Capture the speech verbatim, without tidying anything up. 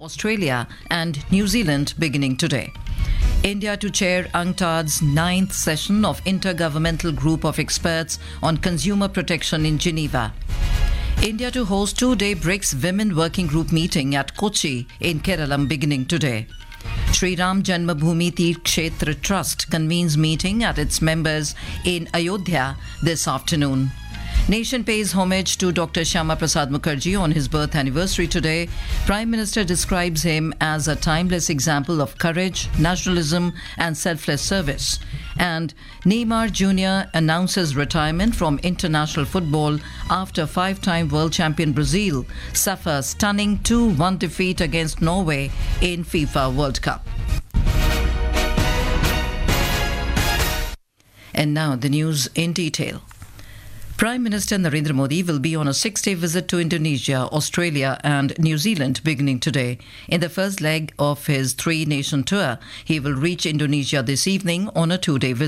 Australia and New Zealand beginning today. India to chair UNCTAD's ninth session of Intergovernmental Group of Experts on Consumer Protection in Geneva. India to host two-day BRICS Women Working Group meeting at Kochi in Kerala beginning today. Sri Ram Janmabhoomi Tirth Kshetra Trust convenes meeting at its members in Ayodhya this afternoon. Nation pays homage to Doctor Shyama Prasad Mukherjee on his birth anniversary today. Prime Minister describes him as a timeless example of courage, nationalism and selfless service. And Neymar Junior announces retirement from international football after five-time world champion Brazil suffers stunning two one defeat against Norway in FIFA World Cup. And now the news in detail. Prime Minister Narendra Modi will be on a six-day visit to Indonesia, Australia and New Zealand beginning today. In the first leg of his three-nation tour, he will reach Indonesia this evening on a two-day visit.